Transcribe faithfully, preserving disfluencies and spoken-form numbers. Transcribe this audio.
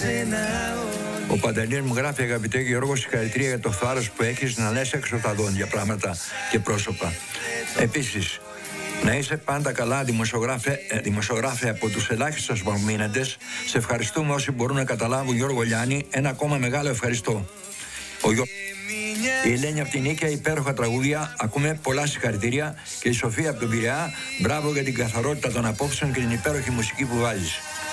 Ο Παντελής μου γράφει: αγαπητέ Γιώργο, συγχαρητήρια για το θάρρος που έχεις να λες έξω τα δόντια πράγματα και πρόσωπα. Επίσης, να είσαι πάντα καλά, δημοσιογράφε, δημοσιογράφε από τους ελάχιστους μήνες. Σε ευχαριστούμε όσοι μπορούν να καταλάβουν, Γιώργο Λιάννη. Ένα ακόμα μεγάλο ευχαριστώ. Ο Γιώ... Η Ελένη από την Νίκαια, υπέροχα τραγούδια. Ακούμε πολλά συγχαρητήρια. Και η Σοφία από τον Πειραιά, μπράβο για την καθαρότητα των απόψεων και την υπέροχη μουσική που βάζεις.